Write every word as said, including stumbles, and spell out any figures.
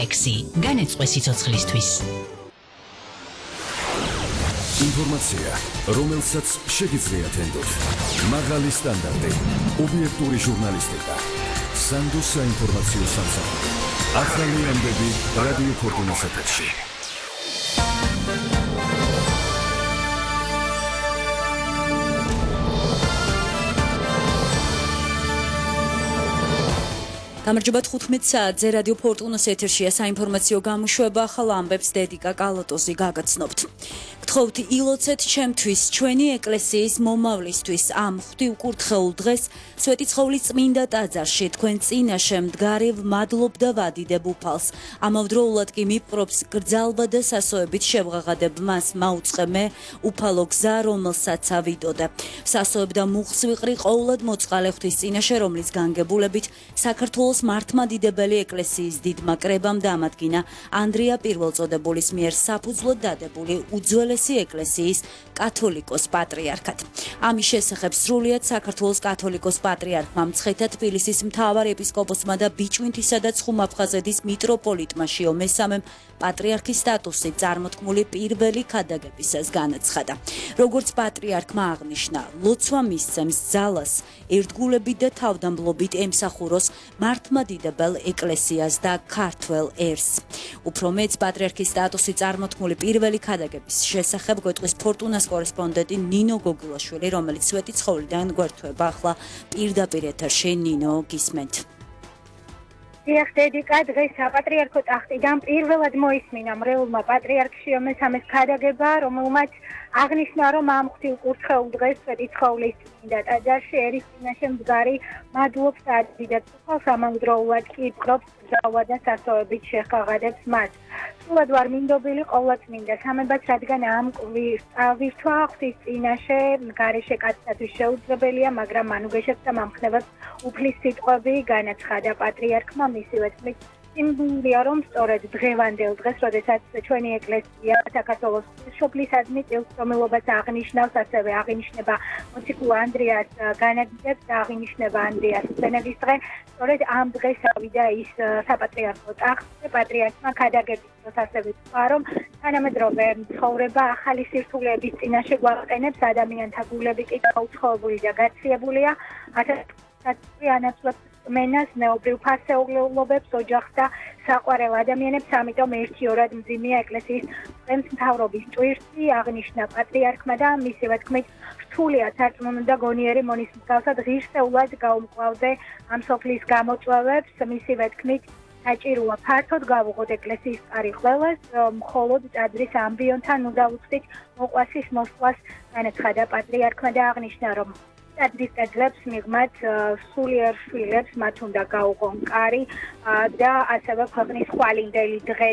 კომპლექსი განეწყვე სიცოცხლისთვის. ინფორმაცია, რომელსაც შეგიძლიათ ენდოთ. მაღალი სტანდარტი, ობიექტური ჟურნალისტიკა. სანდოს საინფორმაციო სამსახური. ახალი ამბები რადიო ფორტუნას ეთერში. გამარჯობა თხუთმეტ საათზე რადიო ფორტუნას ეთერშია საინფორმაციო გამოშვება ახალ ამბებს დედიკა კალატოზი გაგაცნობთ. გთხოვთ ილოცეთ ჩემთვის ჩვენი ეკლესიის მომავლისთვის ამ ღვთივკურთხეულ დღეს სვეტიცხოვლის წმინდა ტაძარში თქვენ წინაშე მდგარი ვმადლობ და ვადიდებ უფალს. ამავდროულად კი მიპყრობს გრძალვა და სასოებით შევღაღადებ მას მაუწყე მე უფალო გზა რომელსაც ავიდოდე. სასოებ და მუხს ვიყრი ყოვლად მოწყალე ღვთის წინაშე რომლის განგებულებით საქართველოს მართლმადიდებელი ეკლესიის დიდმა კრებამ დამადგინა ანდრია პირველწოდებულის მიერ საფუძვლოდ დადებული უძველესი ეკლესიის კათოლიკოს პატრიარქად. ამის შესახებ სრულიად საქართველოს კათოლიკოს პატრიარქმა მცხეთა თბილისის მთავარ ეპისკოპოსმა და ბიჭვინთისა და ცხუმ-აფხაზეთის მიტროპოლიტმა შიო მესამემ პატრიარქის სტატუსით წარმოთქმული პირველი ქადაგებისას განაცხადა. როგორც პატრიარქმა აღნიშნა, ლოცვა მისცემს ძალას, ერთგულებით და თავდამბლობით ემსახუროს მართლმადიდებელ ეკლესიას და ქართველ ერს. უფრო მეც პატრიარქის სტატუსით წარმოთქმული პირველი ქადაგების შესახებ გვეტყვის ფორტუნას კორესპონდენტი ნინო გოგულაშვილი, რომელიც სვეტიცხოვლიდან გვერდება ახლა პირდაპირ ეთერში. ნინო, გისმენთ. დიახ, დედიკა დღეს საპატრიარქო ტახტიდან პირველად მოისმინა მრევლმა პატრიარქ შიო მესამეს ქადაგება, რომელმაც აღნიშნა, რომ ამ ღვთივკურთხეულ დღეს სვეტიცხოვლის წმინდა ტაძარში ერის წინაშე მდგარი მადლობს და ადიდებს უფალს, ამავდროულად კი იპყრობს გზავა და სასოებით შეხაღადებს მას. სულად ვარ მინდობილი ყოვლადწმინდა სამებას, რადგან ამ ვირთვა ღვთის წინაშე გარეშე კაცთათვის შეუძლებელია, მაგრამ მან უგეშებს და მამხნევებს უფლის სიტყვები განაცხადა პატრიარქმა მისივე თქმით. სიმბოლია, რომ სწორედ დღევანდელ დღეს, როდესაც ჩვენი ეკლესია საქართველოს ღვთისმშობლისადმი წილსწრომლობას აღნიშნავს, ასევე აღინიშნება მოციქულ ანდრიას განაგიდებს და აღინიშნება ანდრიას სენების დღე, სწორედ ამ დღეს ავიდა ის საპატრიარქო ტახტზე. პატრიარქმა ქადაგების დროს ასევე თქვა, რომ თანამედროვე ცხოვრება ახალი სირთულეების წინაშე გვაყენებს, ადამიანთა გულები კი გაუცხოებული და გაციებულია, ასეთი ანაცვლებს მენას ნეობრივ ფასეულობებს, ოჯახს და საყვარელ ადამიანებს, ამიტომ ერთიორად მძიმეა ეკლესიის მთავრობის ტვირთი, აღნიშნა პატრიარქმა და მისივე თქმით, რთულია სარწმუნო და გონიერი მონის მსგავსად ღირსეულად გაუმკლავზე ამ სოფლის გამოწვევებს, მისივე თქმით, საჭიროა ფართოდ გავუღოთ ეკლესიის კარი ყველას, მხოლოდ ტაძრის ამბიონთან უნდა ვუხდით მოყვასის მოსვლას, განაცხადა პატრიარქმა და აღნიშნა, რომ ტაძრის კედლებს მიღმათ სულიერ შვილებს მათ უნდა გაუღონ კარი და ასევე ქვეყნის ხვალინდელი დღე